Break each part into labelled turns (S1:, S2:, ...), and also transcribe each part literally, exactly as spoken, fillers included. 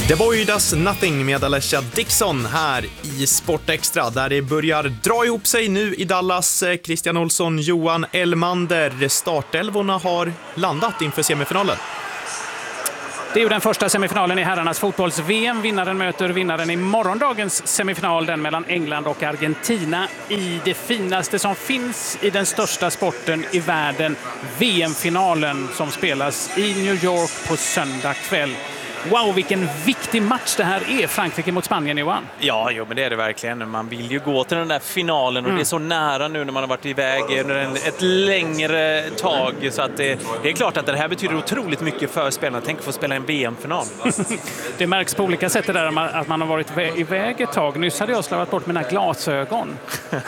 S1: Det Boydas Nothing med Alessia Dixon här i Sport Extra, där det börjar dra ihop sig nu i Dallas. Christian Olsson, Johan Elmander, startelvorna har landat inför semifinalen.
S2: Det är ju den första semifinalen i herrarnas fotbolls-V M. Vinnaren möter vinnaren i morgondagens semifinal, den mellan England och Argentina, i det finaste som finns i den största sporten i världen, V M-finalen som spelas i New York på söndag kväll. Wow, vilken viktig match det här är, Frankrike mot Spanien, Johan.
S3: Ja, jo, men det är det verkligen. Man vill ju gå till den där finalen och mm. det är så nära nu när man har varit iväg under en, ett längre tag. Så att det, det är klart att det här betyder otroligt mycket för spelarna. Tänk få spela en V M-final.
S2: Det märks på olika sätt där att man har varit iväg ett tag. Nyss hade jag slavat bort mina glasögon.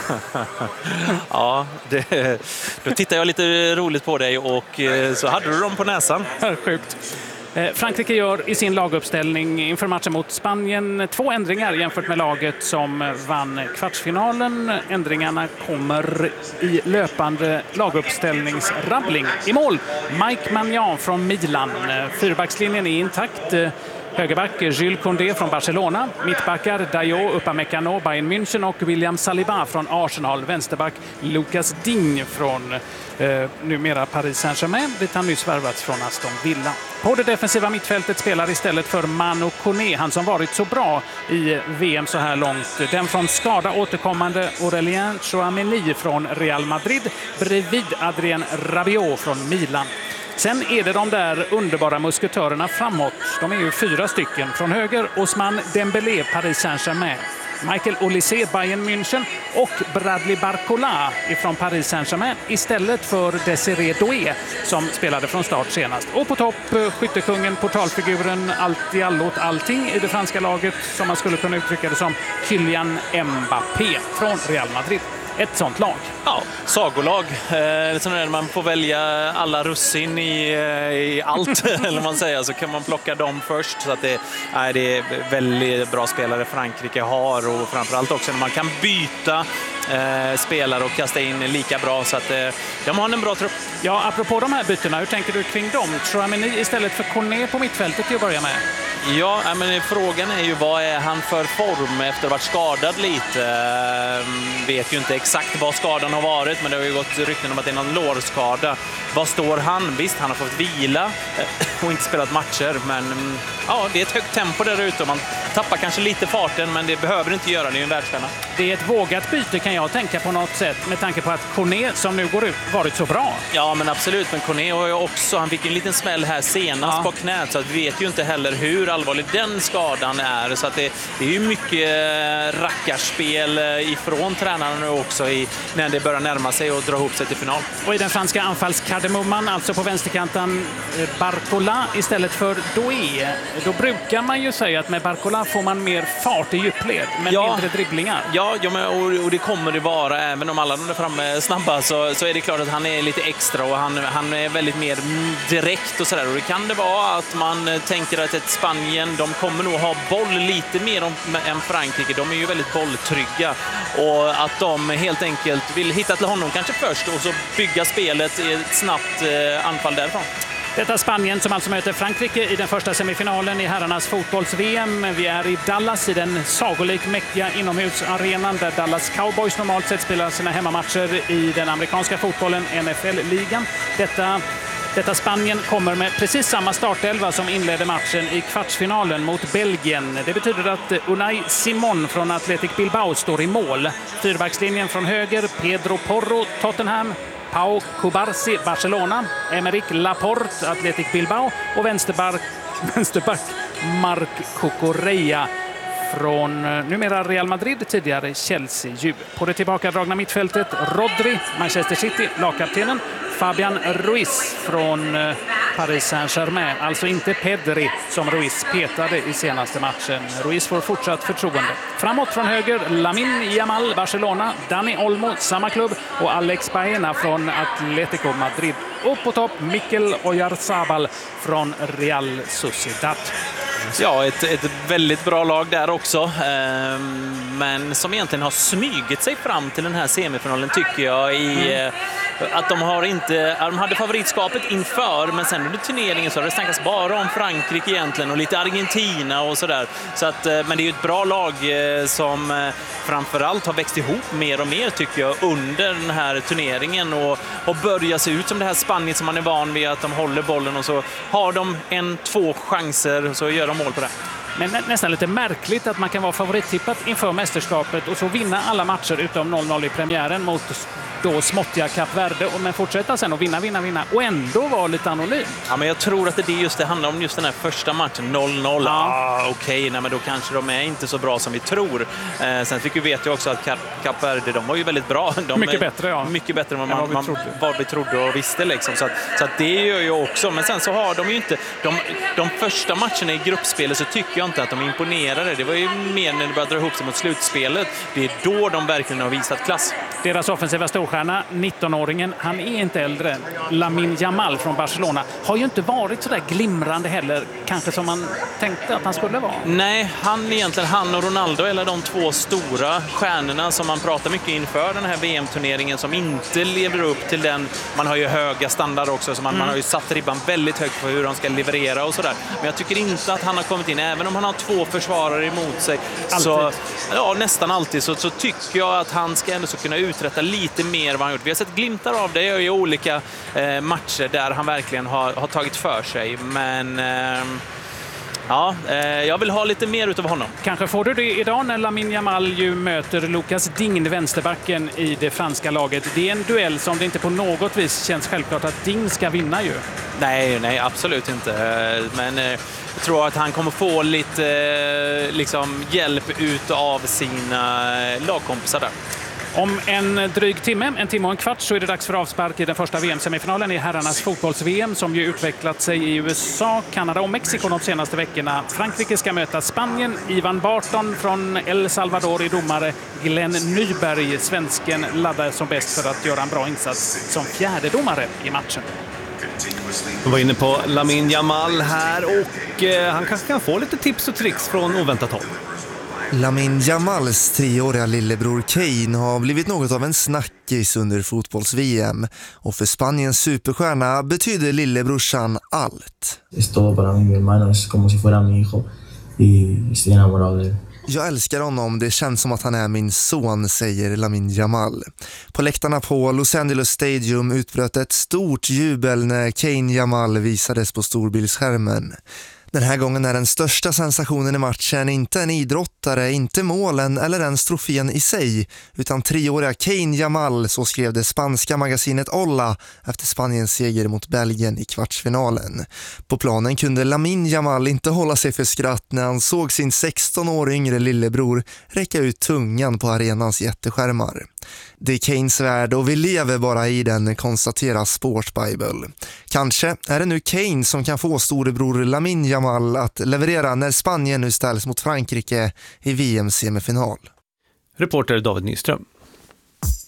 S3: Ja, det, då tittar jag lite roligt på dig och så hade du dem på näsan.
S2: Sjukt. Frankrike gör i sin laguppställning inför matchen mot Spanien två ändringar jämfört med laget som vann kvartsfinalen. Ändringarna kommer i löpande laguppställningsrabbling. I mål, Mike Maignan från Milan. Fyrbackslinjen är intakt. Högerback Jules Koundé från Barcelona. Mittbackar Dayot, Upamecano, Bayern München och William Saliba från Arsenal. Vänsterback Lucas Digne från eh, numera Paris Saint-Germain, dit han nyss värvats från Aston Villa. På det defensiva mittfältet spelar istället för Manu Koné, han som varit så bra i V M så här långt. Den från skada återkommande Aurélien Tchouameni från Real Madrid bredvid Adrien Rabiot från Milan. Sen är det de där underbara musketörerna framåt. De är ju fyra stycken. Från höger Ousmane Dembélé, Paris Saint-Germain. Michael Olise, Bayern München och Bradley Barcola från Paris Saint-Germain istället för Desiré Doué som spelade från start senast. Och på topp skyttekungen, portalfiguren, allt i allo åt allting i det franska laget, som man skulle kunna uttrycka det som, Kylian Mbappé från Real Madrid. Ett sånt lag.
S3: Ja, sagolag. Eh, så när man får välja alla russin i, i allt, eller man säger, så kan man plocka dem först. Så att det, nej, det är väldigt bra spelare Frankrike har, och framförallt också när man kan byta eh, spelare och kasta in lika bra. Så att eh, de har en bra trupp.
S2: Ja, apropå de här bytena, hur tänker du kring dem? Tchouameni istället för Koné på mittfältet till att börja med.
S3: Ja, men frågan är ju vad är han för form efter att ha varit skadad lite. Eh, vet ju inte exakt vad skadan har varit, men det har ju gått rykten om att det är någon lårskada. Vad står han? Visst, han har fått vila och inte spelat matcher, men ja, det är ett högt tempo där ute och man tappar kanske lite farten, men det behöver inte göra, det är ju en världsstjärna.
S2: Det är ett vågat byte, kan jag tänka på något sätt, med tanke på att Koné som nu går ut varit så bra.
S3: Ja, men absolut, men Koné har ju också, han fick en liten smäll här senast ja. på knät, så att vi vet ju inte heller hur allvarlig den skadan är, så att det, det är ju mycket rackarspel ifrån tränarna nu också i, när det börjar närma sig och dra ihop sig till final.
S2: Och i den franska anfallskardemumman, alltså på vänsterkanten Barcola istället för Doué. Då brukar man ju säga att med Barcola får man mer fart i djupled, men ja, mindre dribblingar.
S3: Ja, ja men, och, och det kommer det vara, även om alla de är framme snabba, så, så är det klart att han är lite extra och han, han är väldigt mer direkt och sådär. Och det kan det vara att man tänker att ett Spanien, de kommer nog ha boll lite mer om, än Frankrike. De är ju väldigt bolltrygga, och att de helt enkelt vill hitta till honom kanske först och så bygga spelet i ett snabbt eh, anfall därifrån.
S2: Detta Spanien som alltså möter Frankrike i den första semifinalen i herrarnas fotbolls-V M. Vi är i Dallas i den sagolikt mäktiga inomhusarenan där Dallas Cowboys normalt sett spelar sina hemmamatcher i den amerikanska fotbollen, N F L-ligan. Detta Detta Spanien kommer med precis samma startelva som inledde matchen i kvartsfinalen mot Belgien. Det betyder att Unai Simon från Athletic Bilbao står i mål. Fyrbackslinjen från höger, Pedro Porro, Tottenham, Pau Cubarsí, Barcelona, Emerick Laporte, Athletic Bilbao och vänsterback, vänsterback Marc Cucurella från numera Real Madrid, tidigare Chelsea. Ju. På det tillbakadragna mittfältet Rodri, Manchester City, lagkaptenen, Fabian Ruiz från Paris Saint-Germain. Alltså inte Pedri som Ruiz petade i senaste matchen. Ruiz får fortsatt förtroende. Framåt från höger Lamine Yamal, Barcelona, Dani Olmo, samma klubb, och Alex Baena från Atletico Madrid. Och på topp Mikel Oyarzabal från Real Sociedad.
S3: Ja, ett, ett väldigt bra lag där också, men som egentligen har smygit sig fram till den här semifinalen tycker jag i, att de har inte, de hade favoritskapet inför, men sen under turneringen så har det snackats bara om Frankrike egentligen och lite Argentina och sådär. Så att, men det är ju ett bra lag som framförallt har växt ihop mer och mer tycker jag under den här turneringen och, och börjar se ut som det här Spanien som man är van vid, att de håller bollen och så har de en, två chanser och så gör de mål på det.
S2: Men nä, nästan lite märkligt att man kan vara favorittippat inför mästerskapet och så vinna alla matcher utom noll noll i premiären mot då småttiga Kap Verde och men fortsätta sen och vinna, vinna, vinna och ändå vara lite anonym.
S3: Ja, men jag tror att det är just det handlar om just den här första matchen, noll noll. Ja. Ah, okej, okay, men då kanske de är inte så bra som vi tror. Eh, sen fick vi veta ju också att Kap, Kap Verde, de var ju väldigt bra. De
S2: mycket
S3: är,
S2: bättre, ja.
S3: Mycket bättre än vad, man,
S2: vad, vi
S3: man,
S2: trodde.
S3: vad vi trodde och visste. Liksom. Så, att, så att det gör ju också. Men sen så har de ju inte... De, de första matcherna i gruppspelet så tycker jag inte att de imponerade. Det var ju mer när det började dra ihop sig mot slutspelet. Det är då de verkligen har visat klass.
S2: Deras offensiva storstjärna, nittonåringen, han är inte äldre. Lamine Yamal från Barcelona har ju inte varit så där glimrande heller, kanske som man tänkte att han skulle vara.
S3: Nej, han egentligen, han och Ronaldo är de två stora stjärnorna som man pratar mycket inför den här V M-turneringen som inte lever upp till den. Man har ju höga standard också, så man, mm. man har ju satt ribban väldigt högt för hur de ska leverera och sådär. Men jag tycker inte att han har kommit in, även om han har två försvarare emot sig. Så, ja, nästan alltid så, så tycker jag att han ska ändå så kunna uträtta lite mer vad han gjort. Vi har sett glimtar av det i olika eh, matcher där han verkligen har, har tagit för sig. Men eh, ja, eh, jag vill ha lite mer utav honom.
S2: Kanske får du det idag när Lamine Yamal ju möter Lucas Digne, vänsterbacken i det franska laget. Det är en duell som det inte på något vis känns självklart att Digne ska vinna ju.
S3: Nej, nej, absolut inte. Men eh, jag tror att han kommer få lite eh, liksom, hjälp utav sina lagkompisar där.
S2: Om en dryg timme, en timme och en kvart, så är det dags för avspark i den första V M-semifinalen i herrarnas fotbolls-V M som ju utvecklat sig i U S A, Kanada och Mexiko de senaste veckorna. Frankrike ska möta Spanien. Ivan Barton från El Salvador i domare. Glenn Nyberg, svensken, laddar som bäst för att göra en bra insats som fjärde domare i matchen.
S4: Vi var inne på Lamine Yamal här och eh, han kanske kan få lite tips och tricks från oväntat håll.
S5: Lamine Yamals treåriga lillebror Kane har blivit något av en snackis under fotbolls-V M och för Spaniens superstjärna betyder lillebrorsan allt. Jag älskar honom, det känns som att han är min son, säger Lamine Yamal. På läktarna på Los Angeles Stadium utbröt ett stort jubel när Kane Yamal visades på storbildsskärmen. Den här gången är den största sensationen i matchen inte en idrottare, inte målen eller ens trofén i sig, utan treåriga Kane Yamal, så skrev det spanska magasinet Olla efter Spaniens seger mot Belgien i kvartsfinalen. På planen kunde Lamine Yamal inte hålla sig för skratt när han såg sin sexton år yngre lillebror räcka ut tungan på arenans jätteskärmar. Det är Kanes värld och vi lever bara i den, konstaterar Sportbible. Kanske är det nu Kane som kan få storebror Lamine Yamal att leverera när Spanien nu ställs mot Frankrike i V M-semifinal.
S4: Reporter David Nyström.